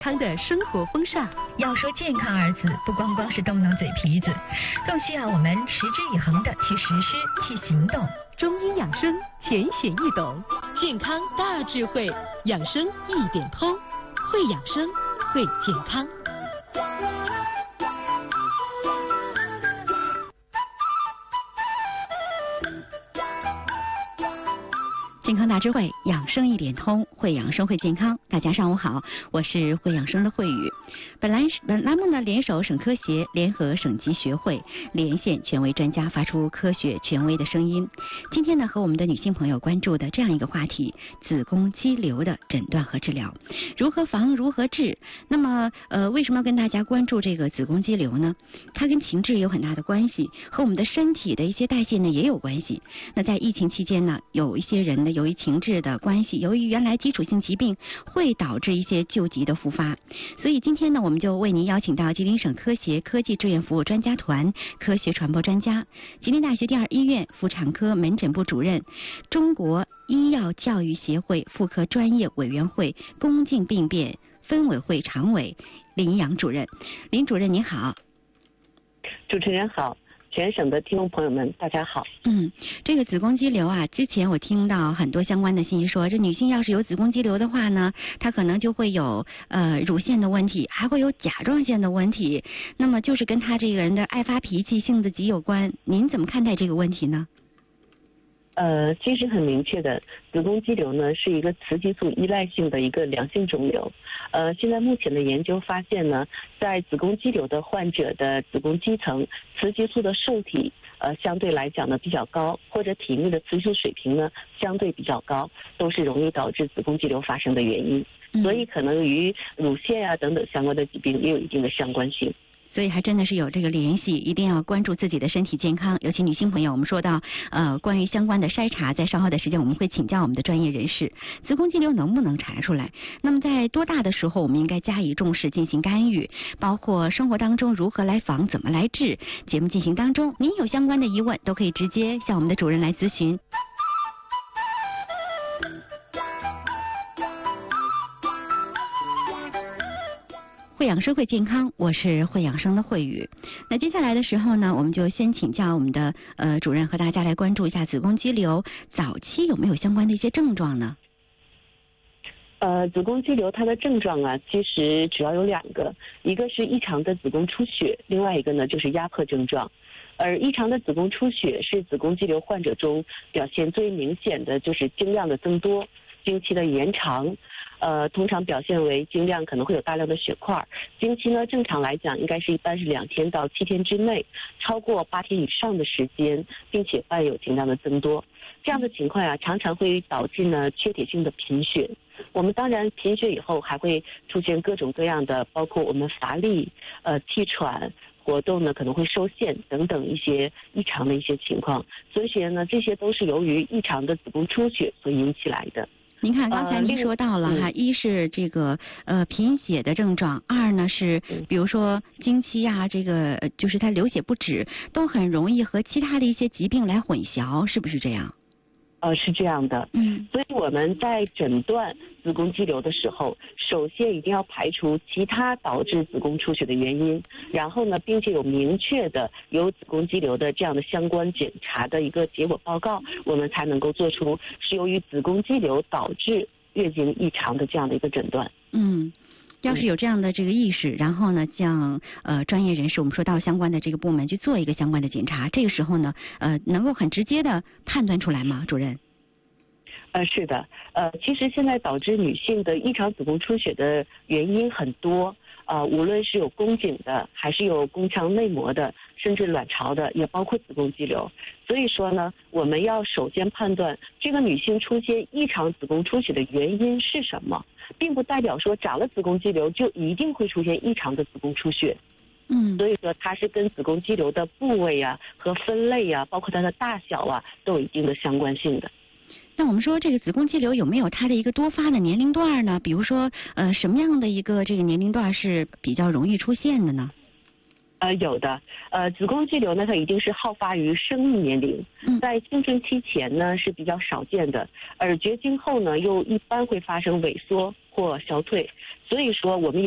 康的生活风尚。 要说健康二字，不光光是动动嘴皮子，更需要我们持之以恒的去实施、去行动。 中医养生浅显易懂，健康大智慧，养生一点通，会养生，会健康。健康大智慧，养生一点通，会养生会健康。大家上午好，我是会养生的慧宇。本栏目呢，联手省科协，联合省级学会，连线权威专家，发出科学权威的声音。今天呢，和我们的女性朋友关注的这样一个话题：子宫肌瘤的诊断和治疗，如何防，如何治？那么，为什么要跟大家关注这个子宫肌瘤呢？它跟情志有很大的关系，和我们的身体的一些代谢呢也有关系。那在疫情期间呢，有一些人呢，由于情志的关系，由于原来基础性疾病，会导致一些旧疾的复发。所以今天呢，我们就为您邀请到吉林省科协科技志愿服务专家团科学传播专家，吉林大学第二医院妇产科门诊部主任，中国医药教育协会妇科专业委员会宫颈病变分委会常委林阳主任。林主任您好。 主持人好，全省的听众朋友们大家好。 这个子宫肌瘤啊，之前我听到很多相关的信息说，这女性要是有子宫肌瘤的话呢，她可能就会有乳腺的问题，还会有甲状腺的问题，那么就是跟她这个人的爱发脾气、性子急有关。您怎么看待这个问题呢？ 其实很明确的，子宫肌瘤呢是一个雌激素依赖性的一个良性肿瘤。现在目前的研究发现呢，在子宫肌瘤的患者的子宫肌层雌激素的受体相对来讲呢比较高，或者体内的雌激素水平呢相对比较高，都是容易导致子宫肌瘤发生的原因。所以可能与乳腺啊等等相关的疾病也有一定的相关性。 所以还真的是有这个联系，一定要关注自己的身体健康。尤其女性朋友，我们说到关于相关的筛查，在稍后的时间我们会请教我们的专业人士，子宫肌瘤能不能查出来？那么在多大的时候我们应该加以重视，进行干预？包括生活当中如何来防，怎么来治？节目进行当中，您有相关的疑问都可以直接向我们的主任来咨询。会养生会健康，我是会养生的慧宇。那接下来的时候呢，我们就先请教我们的主任和大家来关注一下子宫肌瘤早期有没有相关的一些症状呢？ 子宫肌瘤它的症状啊，其实主要有两个，一个是异常的子宫出血，另外一个呢就是压迫症状。而异常的子宫出血是子宫肌瘤患者中表现最明显的，就是经量的增多、经期的延长。通常表现为经量可能会有大量的血块，经期呢正常来讲应该是一般是2天到7天之内，超过8天以上的时间，并且伴有经量的增多。这样的情况啊，常常会导致呢缺铁性的贫血。我们当然贫血以后还会出现各种各样的，包括我们乏力、气喘、活动呢可能会受限等等一些异常的一些情况。所以呢，这些都是由于异常的子宫出血所引起来的。 您看，刚才您说到了哈，一是这个贫血的症状，二呢是比如说经期啊，这个就是它流血不止，都很容易和其他的一些疾病来混淆，是不是这样？ 是这样的。所以我们在诊断子宫肌瘤的时候，首先一定要排除其他导致子宫出血的原因，然后呢，并且有明确的有子宫肌瘤的这样的相关检查的一个结果报告，我们才能够做出是由于子宫肌瘤导致月经异常的这样的一个诊断。 要是有这样的这个意识，然后呢，像专业人士，我们说到相关的这个部门去做一个相关的检查，这个时候呢，能够很直接的判断出来吗，主任？ 是的，其实现在导致女性的异常子宫出血的原因很多，无论是有宫颈的，还是有宫腔内膜的，甚至卵巢的，也包括子宫肌瘤。所以说呢，我们要首先判断这个女性出现异常子宫出血的原因是什么，并不代表说长了子宫肌瘤就一定会出现异常的子宫出血。所以说它是跟子宫肌瘤的部位啊和分类啊，包括它的大小啊，都有一定的相关性的。 那我们说这个子宫肌瘤有没有它的一个多发的年龄段呢？比如说什么样的一个这个年龄段是比较容易出现的呢？ 有的，子宫肌瘤呢，它一定是好发于生育年龄，在青春期前呢是比较少见的，而绝经后呢又一般会发生萎缩或消退，所以说我们